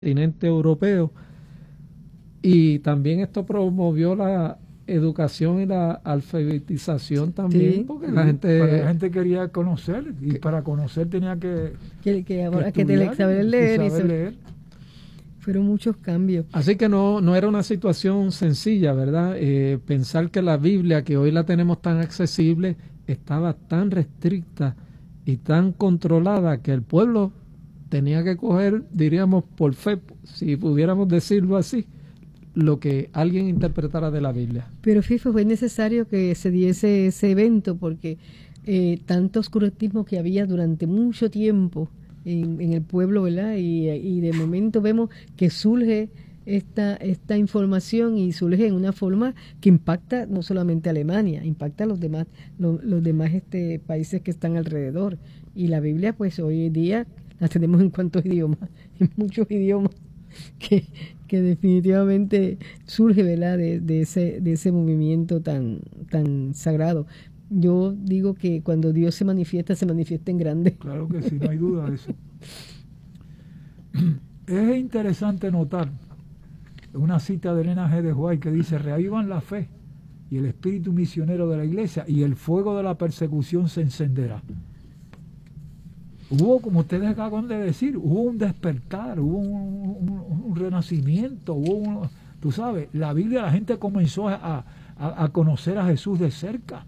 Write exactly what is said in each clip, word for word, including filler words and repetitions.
continente europeo, y también esto promovió la educación y la alfabetización también, Sí, porque sí, la gente para la gente quería conocer, y para conocer tenía que, que, que ahora que que te saber leer y saber saber, leer. fueron muchos cambios. Así que no, no era una situación sencilla, ¿verdad? Eh, pensar que la Biblia, que hoy la tenemos tan accesible, estaba tan restricta y tan controlada que el pueblo tenía que coger, diríamos, por fe, si pudiéramos decirlo así, lo que alguien interpretara de la Biblia. Pero fíjate, fue necesario que se diese ese evento porque eh, tanto oscurantismo que había durante mucho tiempo en, en el pueblo, ¿verdad? Y, y de momento vemos que surge esta esta información y surge en una forma que impacta no solamente a Alemania, impacta a los demás lo, los demás este países que están alrededor. Y la Biblia, pues hoy día la tenemos en cuántos idiomas, en muchos idiomas que, que definitivamente surge, ¿verdad? De, de ese de ese movimiento tan tan sagrado. Yo digo que cuando Dios se manifiesta, se manifiesta en grande. Claro que sí, no hay duda de eso. Es interesante notar una cita de Elena G. de White que dice: reavivan la fe y el espíritu misionero de la iglesia, y el fuego de la persecución se encenderá. Hubo, como ustedes acaban de decir, hubo un despertar, hubo un, un, un renacimiento, hubo un, tú sabes, la Biblia, la gente comenzó a, a, a conocer a Jesús de cerca.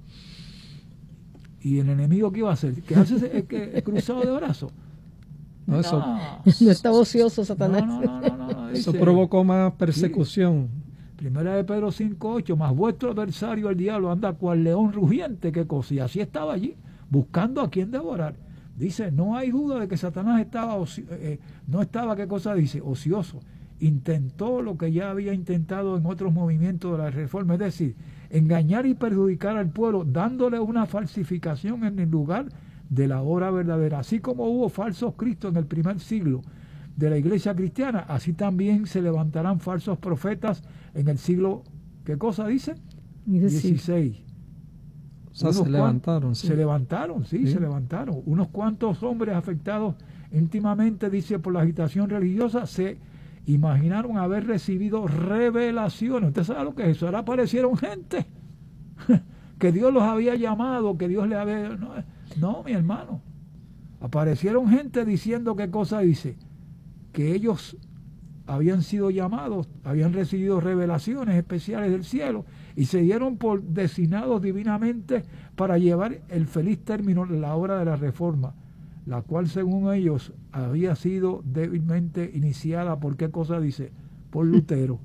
¿Y el enemigo qué iba a hacer? ¿Quedarse que cruzado de brazos? No, eso, no, no estaba ocioso Satanás. No, no, no, no, no, eso dice, provocó más persecución. Sí. Primera de Pedro cinco ocho, más vuestro adversario el diablo anda cual león rugiente, qué cosa. Y así estaba allí, buscando a quien devorar. Dice, no hay duda de que Satanás estaba, eh, no estaba, ¿qué cosa dice? Ocioso. Intentó lo que ya había intentado en otros movimientos de la reforma, es decir, engañar y perjudicar al pueblo, dándole una falsificación en el lugar de la hora verdadera. Así como hubo falsos cristos en el primer siglo de la iglesia cristiana, así también se levantarán falsos profetas en el siglo, ¿qué cosa dice? dieciséis. O sea, se levantaron, sí. Se levantaron, sí, sí, se levantaron. Unos cuantos hombres afectados íntimamente, dice, por la agitación religiosa, se imaginaron haber recibido revelaciones. ¿Usted sabe lo que es eso? Ahora aparecieron gente que Dios los había llamado, que Dios les había... No, no, mi hermano. Aparecieron gente diciendo, ¿qué cosa dice? Que ellos habían sido llamados, habían recibido revelaciones especiales del cielo y se dieron por designados divinamente para llevar el feliz término la obra de la reforma, la cual según ellos había sido débilmente iniciada. ¿Por qué cosa dice? Por Lutero.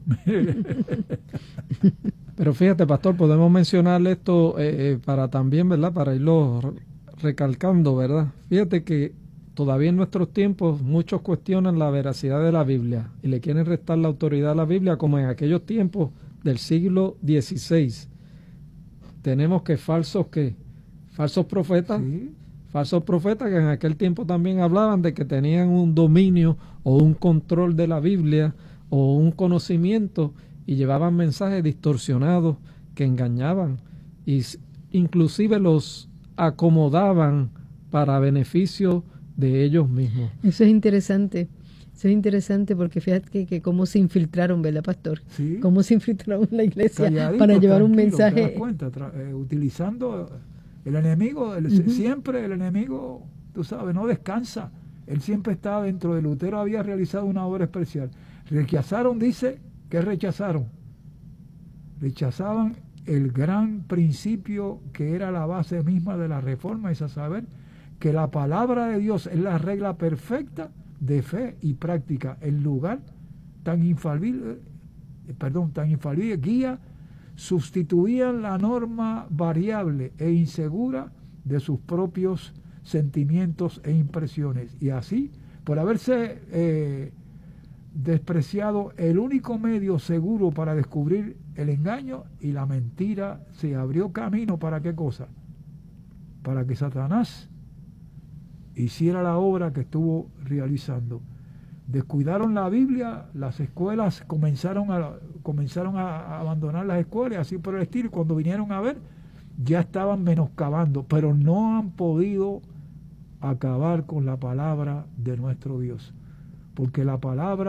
Pero fíjate, pastor, podemos mencionarle esto eh, para también, ¿verdad? Para irlo recalcando, ¿verdad? Fíjate que todavía en nuestros tiempos muchos cuestionan la veracidad de la Biblia y le quieren restar la autoridad a la Biblia, como en aquellos tiempos del siglo dieciséis. Tenemos que falsos que falsos profetas, ¿sí? falsos profetas que en aquel tiempo también hablaban de que tenían un dominio o un control de la Biblia o un conocimiento y llevaban mensajes distorsionados que engañaban y inclusive los acomodaban para beneficio de ellos mismos. Eso es interesante. Eso es interesante porque fíjate que, que cómo se infiltraron, ¿verdad, pastor? Sí. Cómo se infiltraron en la iglesia Calladito, para llevar un mensaje. ¿Te das cuenta? Tra eh, utilizando el enemigo, el, uh-huh. siempre el enemigo, tú sabes, no descansa. Él siempre está dentro de Lutero, había realizado una obra especial. Rechazaron, dice, ¿qué rechazaron? Rechazaban el gran principio que era la base misma de la reforma, es a saber, que la palabra de Dios es la regla perfecta de fe y práctica, el lugar tan infalible, perdón, tan infalible, guía, sustituían la norma variable e insegura de sus propios sentimientos e impresiones. Y así, por haberse eh, despreciado el único medio seguro para descubrir el engaño y la mentira, se abrió camino para qué cosa? Para que Satanás hiciera la obra que estuvo realizando. Descuidaron la Biblia, las escuelas comenzaron a comenzaron a abandonar las escuelas, así por el estilo, y cuando vinieron a ver, ya estaban menoscabando, pero no han podido acabar con la palabra de nuestro Dios. porque la palabra